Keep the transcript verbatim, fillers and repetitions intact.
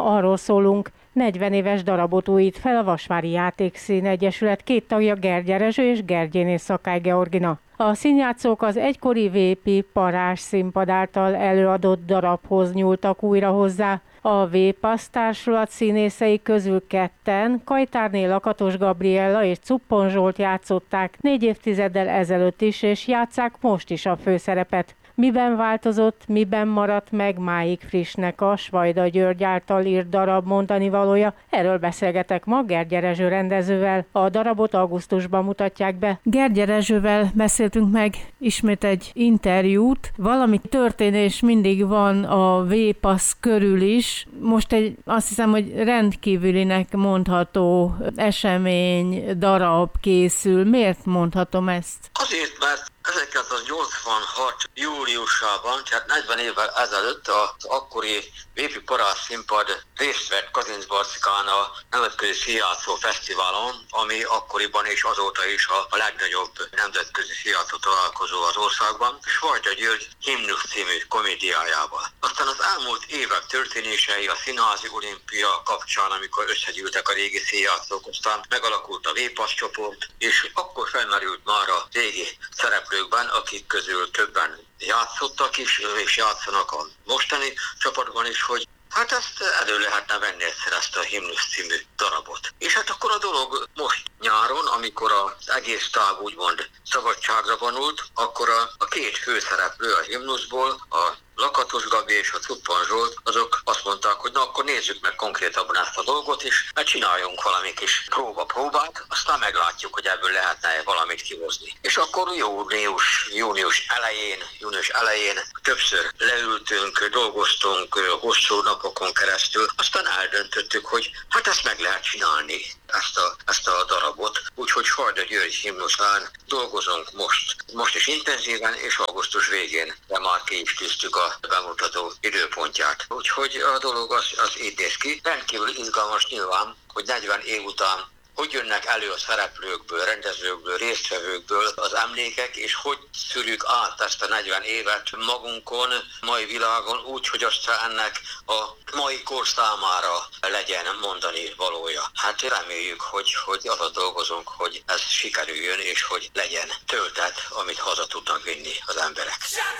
Ma arról szólunk, negyven éves darabot újít fel a Vasvári Játékszín Egyesület két tagja, Gergye Rezső és Gergyéné Szakály Georgina. A színjátszók az egykori Vépi Parázs színpad által előadott darabhoz nyúltak újra hozzá. A Vépasz társulat színészei közül ketten, Kajtárné Lakatos Gabriella és Cuppon Zsolt játszották négy évtizeddel ezelőtt is, és játsszák most is a főszerepet. Miben változott, miben maradt meg máig frissnek a Svajda György által írt darab mondani valója? Erről beszélgetek ma Gergye Rezső rendezővel. A darabot augusztusban mutatják be. Gergye Rezsővel beszéltünk meg ismét egy interjút. Valami történés mindig van a Vépasz körül is. Most egy, azt hiszem, hogy rendkívülinek mondható esemény, darab készül. Miért mondhatom ezt? Azért, mert ezerkilencszáznyolcvanhat júliusában, tehát negyven évvel ezelőtt az akkori Vépi Parázs színpad részt vett Kazincbarcikán a Nemzetközi Színjátszó Fesztiválon, ami akkoriban és azóta is a, a legnagyobb nemzetközi színjátszó találkozó az országban, Svajda György Himnusz című komédiájával. Aztán az elmúlt évek történései a Színházi Olimpia kapcsán, amikor összegyűltek a régi színjátszók, aztán megalakult a Vépasz csoport, és akkor felmerült már a régi szereplőkben, akik közül többen játszottak is, és játszanak a mostani csapatban is, hogy hát ezt elő lehetne venni egyszer, ezt a Himnusz című darabot. És hát akkor a dolog most nyáron, amikor az egész tág úgymond szabadságra vonult, akkor a, a két főszereplő a Himnuszból, a Lakatos Gabi és a Cuppon Zsolt, azok azt mondták, hogy na akkor nézzük meg konkrétabban ezt a dolgot is, mert csináljunk valami kis próba-próbát, aztán meglátjuk, hogy ebből lehetne valamit kihozni. És akkor június, június elején, június elején többször leültünk, dolgoztunk hosszú napokon keresztül, aztán eldöntöttük, hogy hát ezt meg lehet csinálni, ezt a, ezt a darabot. Úgyhogy Svajda György himnuszán dolgozunk most. Most is intenzíven, és augusztus végén, de már ki is tűztük a bemutató időpontját. Úgyhogy a dolog az, az így néz ki. Rendkívül izgalmas nyilván, hogy negyven év után hogy jönnek elő a szereplőkből, rendezőkből, résztvevőkből az emlékek, és hogy szűrjük át ezt a negyven évet magunkon, mai világon, úgy, hogy aztán ennek a mai kor számára legyen mondani valója. Hát reméljük, hogy, hogy azon dolgozunk, hogy ez sikerüljön, és hogy legyen töltet, amit haza tudnak vinni az emberek.